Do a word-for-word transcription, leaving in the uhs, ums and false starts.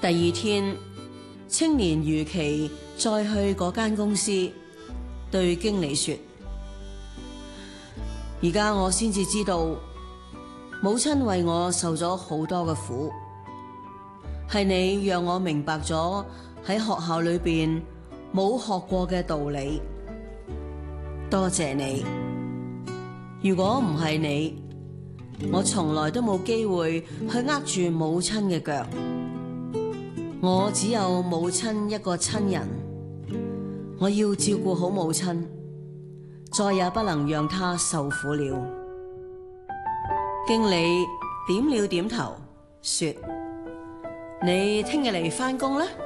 第二天，青年如期再去嗰間公司，對經理說：而家我先至知道，母親為我受咗好多嘅苦，係你讓我明白咗喺學校裏邊冇學過嘅道理。多謝你，如果唔係你，我從來都冇機會去握住母親嘅腳。我只有母親一個親人，我要照顧好母親，再也不能讓她受苦了。經理點了點頭，說：你聽日嚟返工啦。